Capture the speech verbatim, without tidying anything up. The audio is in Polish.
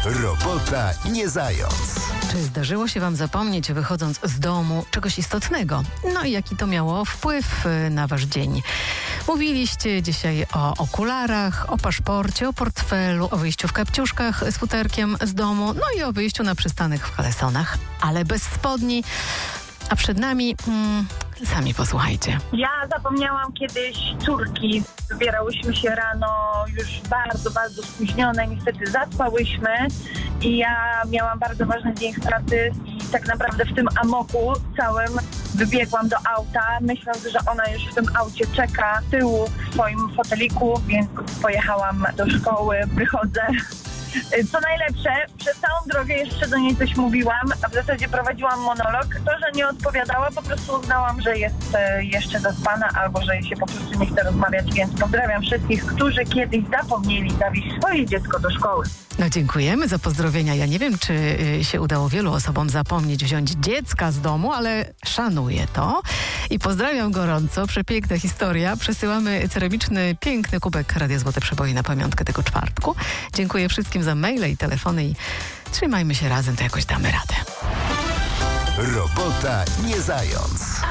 Robota nie zając. Czy zdarzyło się wam zapomnieć, wychodząc z domu, czegoś istotnego? No i jaki to miało wpływ na wasz dzień? Mówiliście dzisiaj o okularach, o paszporcie, o portfelu, o wyjściu w kapciuszkach z futerkiem z domu, no i o wyjściu na przystanek w kalesonach, ale bez spodni. A przed nami... Hmm, sami posłuchajcie. Ja zapomniałam kiedyś córki. Wybierałyśmy się rano już bardzo, bardzo spóźnione. Niestety zaspałyśmy i ja miałam bardzo ważny dzień w pracy i tak naprawdę w tym amoku całym wybiegłam do auta, myśląc, że ona już w tym aucie czeka z tyłu w swoim foteliku, więc pojechałam do szkoły, wychodzę. Co najlepsze, przez całą drogę jeszcze do niej coś mówiłam, a w zasadzie prowadziłam monolog. To, że nie odpowiadała, po prostu uznałam, że jest jeszcze zaspana albo że jej się po prostu nie chce rozmawiać, więc pozdrawiam wszystkich, którzy kiedyś zapomnieli zawieźć swoje dziecko do szkoły. No dziękujemy za pozdrowienia. Ja nie wiem, czy y, się udało wielu osobom zapomnieć wziąć dziecka z domu, ale szanuję to i pozdrawiam gorąco. Przepiękna historia. Przesyłamy ceramiczny, piękny kubek Radia Złote Przeboje na pamiątkę tego czwartku. Dziękuję wszystkim za maile i telefony i trzymajmy się razem, to jakoś damy radę. Robota nie zając.